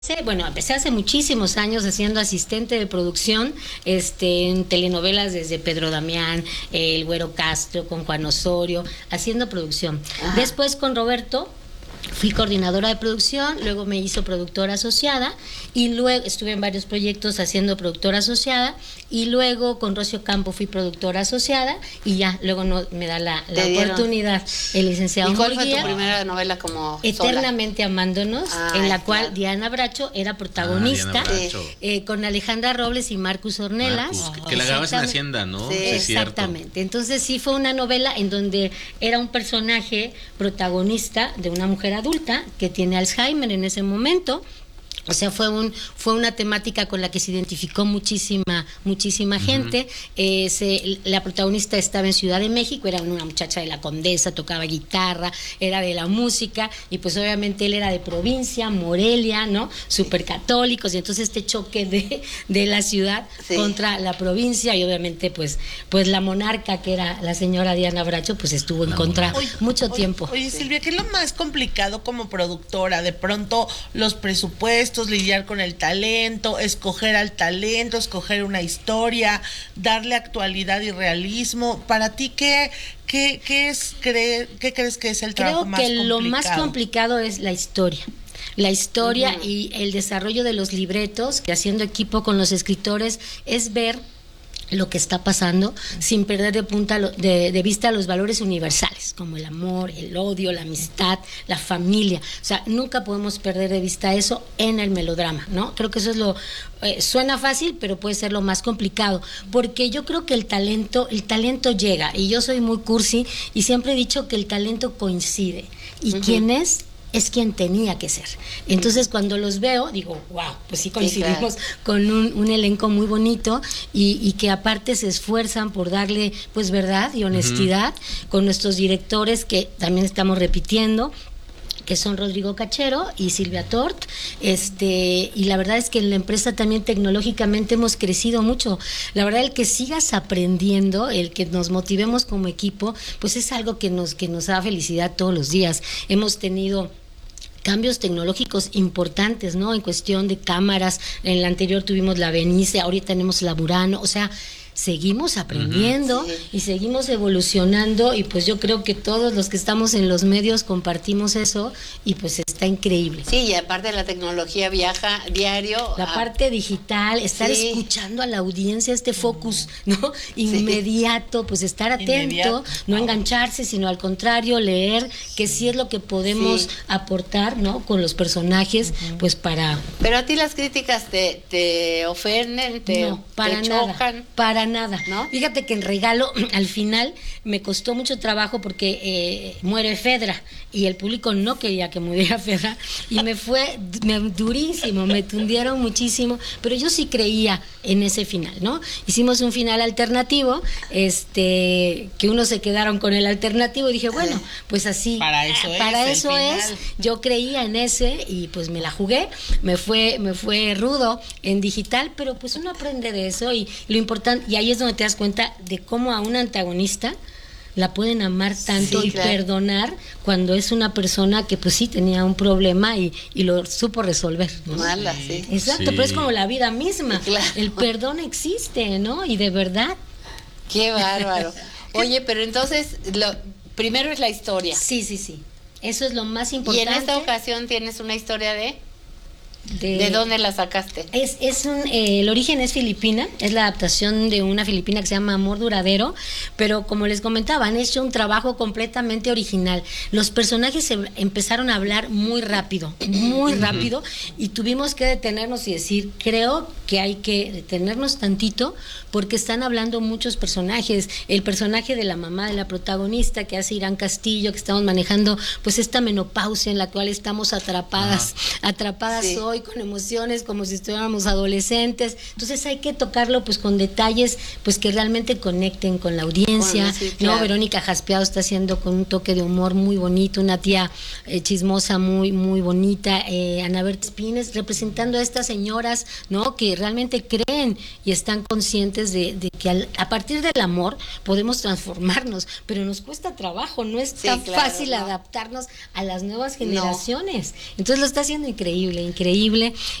Bueno, empecé hace muchísimos años haciendo asistente de producción, en telenovelas desde Pedro Damián, El Güero Castro, con Juan Osorio, haciendo producción. Ajá. Después con Roberto fui coordinadora de producción, luego me hizo productora asociada y luego estuve en varios proyectos haciendo productora asociada y luego con Rocio Campo fui productora asociada y ya luego no me da la oportunidad el licenciado. ¿Y cuál fue tu primera novela como Eternamente sola? Amándonos, en la cual claro, Diana Bracho era protagonista, con Alejandra Robles y Marcus Ornelas. Que la grabas en Hacienda, ¿no? Sí, exactamente. Entonces sí fue una novela en donde era un personaje protagonista de una mujer adulta que tiene Alzheimer en ese momento. O sea, fue una temática con la que se identificó muchísima gente. La protagonista estaba en Ciudad de México, era una muchacha de la Condesa, tocaba guitarra, era de la música, y pues obviamente él era de provincia, Morelia, ¿no? Súper católicos, y entonces este choque de la ciudad contra la provincia, y obviamente pues la monarca, que era la señora Diana Bracho, pues estuvo en contra mucho tiempo. Oye, Silvia, ¿qué es lo más complicado como productora? De pronto los presupuestos, lidiar con el talento, escoger al talento, escoger una historia, darle actualidad y realismo. Para ti, ¿qué crees que es el trabajo más complicado? Creo que lo más complicado es la historia. La historia y el desarrollo de los libretos, que haciendo equipo con los escritores es ver lo que está pasando sin perder de vista los valores universales, como el amor, el odio, la amistad, la familia. O sea, nunca podemos perder de vista eso en el melodrama, ¿no? Creo que eso es suena fácil, pero puede ser lo más complicado, porque yo creo que el talento llega, y yo soy muy cursi y siempre he dicho que el talento coincide, y ¿quién es quien tenía que ser? Entonces cuando los veo digo, wow, pues sí coincidimos, claro, con un elenco muy bonito y que aparte se esfuerzan por darle pues verdad y honestidad, con nuestros directores que también estamos repitiendo, que son Rodrigo Cachero y Silvia Tort, y la verdad es que en la empresa también tecnológicamente hemos crecido mucho. La verdad, el que sigas aprendiendo, el que nos motivemos como equipo, pues es algo que nos da felicidad todos los días. Hemos tenido cambios tecnológicos importantes, ¿no? En cuestión de cámaras, en la anterior tuvimos la Benice, ahorita tenemos la Burano, o sea, seguimos aprendiendo y seguimos evolucionando, y pues yo creo que todos los que estamos en los medios compartimos eso, y pues está increíble. Sí, y aparte la tecnología viaja diario. La parte digital, estar escuchando a la audiencia, focus, ¿no? Inmediato, pues estar atento, no engancharse, sino al contrario, leer qué sí es lo que podemos aportar, ¿no? Con los personajes, pues para... Pero a ti las críticas te ofenden, no, para te nada, chocan. Para nada, ¿no? Fíjate que en Regalo al final me costó mucho trabajo porque muere Fedra y el público no quería que muriera Fedra, y me fue durísimo, me tundieron muchísimo, pero yo sí creía en ese final, ¿no? Hicimos un final alternativo, que unos se quedaron con el alternativo, y dije, bueno, pues así, para eso es, yo creía en ese y pues me la jugué, me fue rudo en digital, pero pues uno aprende de eso, y lo importante, y ahí es donde te das cuenta de cómo a un antagonista la pueden amar tanto y perdonar cuando es una persona que pues sí tenía un problema y lo supo resolver, ¿no? Mala, Exacto, pero es como la vida misma, el perdón existe, ¿no? Y de verdad. Qué bárbaro. Oye, pero entonces lo primero es la historia. Sí, eso es lo más importante. Y en esta ocasión tienes una historia ¿De dónde la sacaste? El origen es filipina, es la adaptación de una filipina que se llama Amor Duradero, pero como les comentaba, han hecho un trabajo completamente original. Los personajes empezaron a hablar muy rápido, y tuvimos que detenernos y decir, creo que hay que detenernos tantito, porque están hablando muchos personajes. El personaje de la mamá de la protagonista, que hace Irán Castillo, que estamos manejando pues esta menopausia en la cual estamos atrapadas hoy, con emociones como si estuviéramos adolescentes. Entonces hay que tocarlo pues con detalles pues que realmente conecten con la audiencia, ¿no? Verónica Jaspeado está haciendo con un toque de humor muy bonito, una tía chismosa muy bonita, Ana Berta Espines representando a estas señoras, ¿no? Que realmente creen y están conscientes de que a partir del amor podemos transformarnos, pero nos cuesta trabajo, no es tan fácil adaptarnos a las nuevas generaciones. Entonces lo está haciendo increíble. increíble